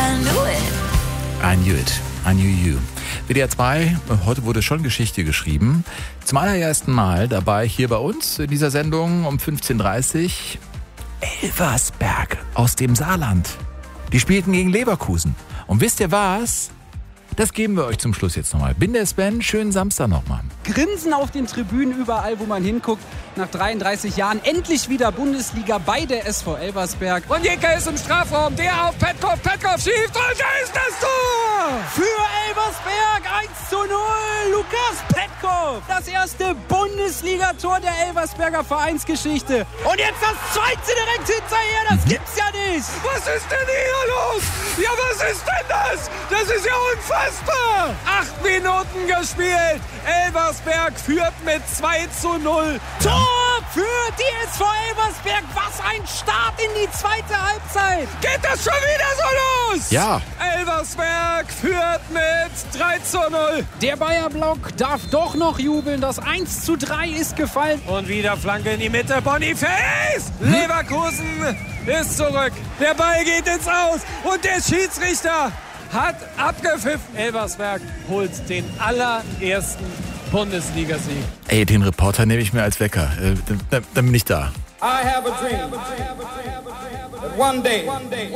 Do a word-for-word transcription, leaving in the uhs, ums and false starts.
I knew it. I knew it. I knew you. W D R zwei, heute wurde schon Geschichte geschrieben. Zum allerersten Mal dabei hier bei uns in dieser Sendung um fünfzehn Uhr dreißig Elversberg aus dem Saarland. Die spielten gegen Leverkusen. Und wisst ihr was? Das geben wir euch zum Schluss jetzt nochmal. Bin der Sven, schönen Samstag nochmal. Grinsen auf den Tribünen überall, wo man hinguckt. Nach dreiunddreißig Jahren endlich wieder Bundesliga bei der S V Elversberg. Und Jäger ist im Strafraum, der auf Petkov, Petkov schießt und da ist das Tor! Für Elversberg eins zu null, Lukas Petkov. Das erste Bundesligator der Elversberger Vereinsgeschichte. Und jetzt das zweite direkt hinterher, das gibt's ja nicht. Was ist denn hier los? Ja, was ist denn das? Das ist ja unfassbar! Acht Minuten gespielt. Elversberg führt mit zwei zu null. Tor für die S V Elversberg. Was ein Start in die zweite Halbzeit. Geht das schon wieder so los? Ja. Elversberg führt mit drei zu null. Der Bayer-Block darf doch noch jubeln. Das eins zu drei ist gefallen. Und wieder Flanke in die Mitte. Boniface! Hm? Leverkusen ist zurück. Der Ball geht ins Aus. Und der Schiedsrichter hat abgepfiffen. Elversberg holt den allerersten Bundesligasieg. Ey, den Reporter nehme ich mir als Wecker. Äh, dann, dann bin ich da. I have a dream that one day